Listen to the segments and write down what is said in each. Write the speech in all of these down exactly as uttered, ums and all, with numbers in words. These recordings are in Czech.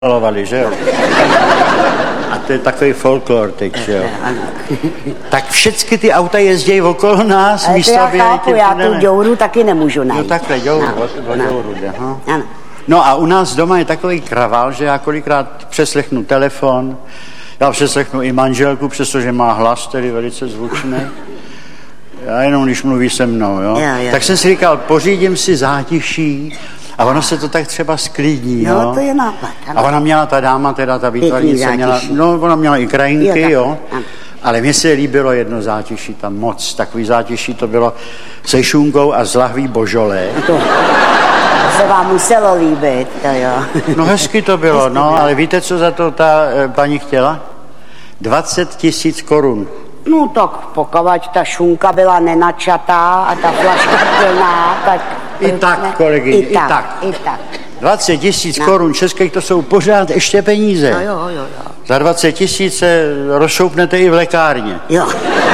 Malovali, že jo? A to je takový folklor teď, že jo? Tak všechny ty auta jezdí okolo nás, ale místo, to já aby chápu, ty já tunely. tu děuru taky nemůžu najít. No takhle, děuru, No, o, o no. děuru jde, aha. Ano. No a u nás doma je takový kraval, že já kolikrát přeslechnu telefon, já přeslechnu i manželku, přestože má hlas, tedy velice zvučný. Já jenom, když mluví se mnou, jo? Jo, jo. Tak jsem si říkal, pořídím si zátiší a ono se to tak třeba sklidní, No, jo? to je nápad, ano. A ona měla, ta dáma, teda ta výtvarnice, Pěkný měla, zátiší. no ona měla i krajinky, Jo, tak, jo? ano. Ale mně se líbilo jedno zátiší tam moc, takový zátiší to bylo se šunkou a z lahví božolé. To se vám muselo líbit, to jo. No hezky to bylo, no, ale víte, co za to ta e, paní chtěla? dvacet tisíc korun. No tak pokud ta šunka byla nenačatá a ta flaška plná, tak... I tak, kolegyně, I i tak, tak. i tak. dvacet tisíc No. korun českých, to jsou pořád ještě peníze. No jo, jo, jo. Za dvacet tisíc se rozšoupnete i v lékárně. Jo.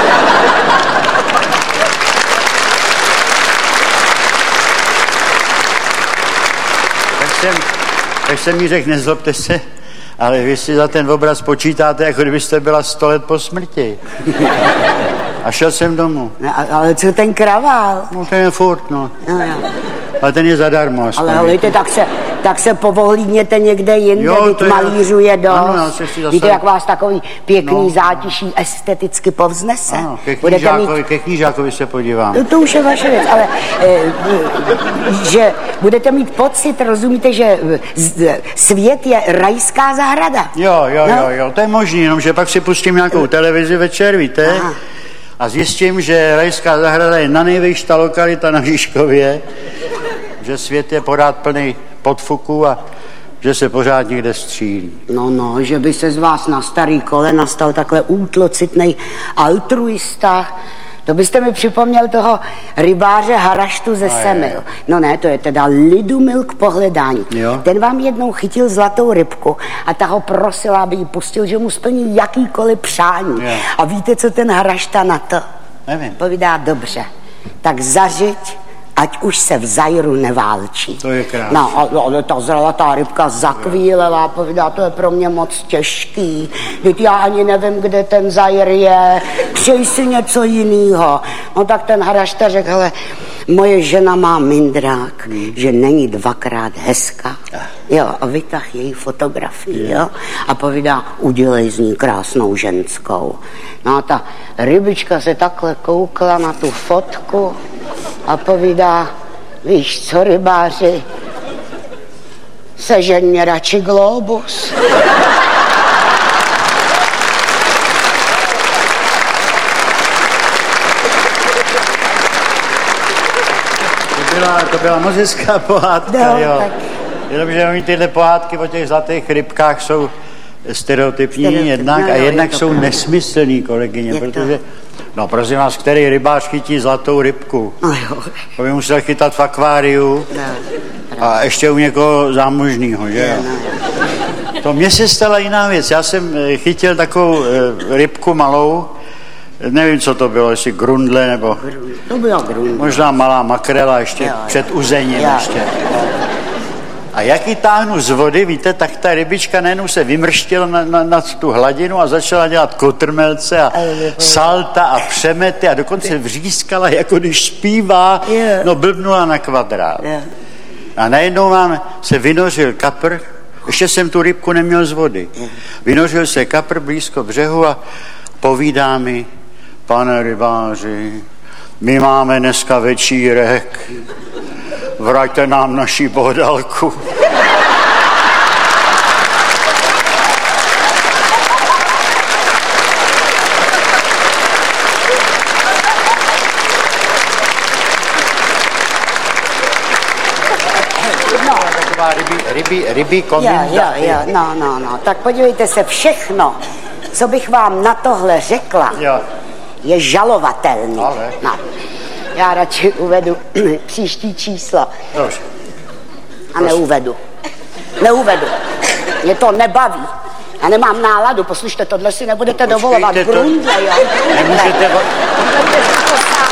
Tak jsem, tak jsem mi řekl, nezlobte se, ale vy si za ten obraz počítáte, jako kdybyste byla sto let po smrti. A šel jsem domů. No, ale co ten kravál? No ten je furt, no. No, jo. Ale ten je zadarmo aspoň. Ale helejte, tak se, tak se povohlídněte někde jinde, Jo, teď to je- malířuje dost. Ano, já se chci zase- Víte, jak vás takový pěkný No. zátiší esteticky povznese. Ano, ke Budete knížákovi, mít... ke knížákovi se podívám. No, to už je vaše věc, ale e, že budete mít pocit, rozumíte, že z- svět je rajská zahrada. Jo, jo, No. jo, jo, to je možný, jenomže pak si pustím nějakou televizi večer, víte? Aha. A zjistím, že rajská zahrada je na nejvyšší ta lokalita na Žižkově, že svět je pořád plný podfuků a že se pořád někde střílí. No, no, že by se z vás na starý kolena stal takhle útlocitnej altruista. To byste mi připomněl toho rybáře Haraštu ze Semil. No ne, to je teda Lidumil k pohledání. Jo. Ten vám jednou chytil zlatou rybku a ta ho prosila, aby ji pustil, že mu splní jakýkoliv přání. Jo. A víte, co ten Harašta na to? Nevím. Povídá, dobře, tak zařiď, ať už se v Zajru neválčí. To je krásné. No, ale, ale ta zlatá rybka zakvílela, povídá, to je pro mě moc těžký. Teď já ani nevím, kde ten Zajr je, přeji si něco jinýho. No tak ten Harašta řekl, hele, moje žena má mindrák, hmm. že není dvakrát hezká. Jo, a vytah její fotografii, jo, a povídá, udělej z ní krásnou ženskou. No a ta rybička se takhle koukla na tu fotku a povídá, víš co, rybáři, sežeň mě radši globus. To byla, to byla moc hezká pohádka, No, jo. tak. Jenomže oni tyhle pohádky o těch zlatých rybkách jsou stereotypní Stereotyp, jednak no a jo, jednak je to jsou pravda. nesmyslný, kolegyně, Je to. protože, no prosím vás, který rybář chytí zlatou rybku? No jo. To by musel chytat v akváriu No, a ještě u někoho zámožného, že jo? no. To mně se stala jiná věc. Já jsem eh, chytil takovou eh, rybku malou, nevím, co to bylo, jestli grundle nebo To byla grun. možná malá makrela ještě Jo, jo. před uzením Jo. ještě. A jak ji táhnu z vody, víte, tak ta rybička najednou se vymrštila na, na, na tu hladinu a začala dělat kotrmelce a salta a přemety a dokonce vřískala, jako když zpívá, Jo. no blbnula na kvadrát. Jo. A najednou vám se vynořil kapr, ještě jsem tu rybku neměl z vody. Vynořil se kapr blízko břehu a povídá mi, pane rybáři, my máme dneska večírek, vraťte nám naši bohdalku. Taková rybí, rybí, rybí Jo, kominda. jo, jo, no, no, no. Tak podívejte se, všechno, co bych vám na tohle řekla, Jo. je žalovatelný. Ale. No. Já radši uvedu příští číslo Dobře. a neuvedu. Neuvedu. Mě to nebaví. Já nemám náladu, poslyšte, tohle si nebudete dovolovat. to- Grundle, jo. Nemůžete... vo- Grundle.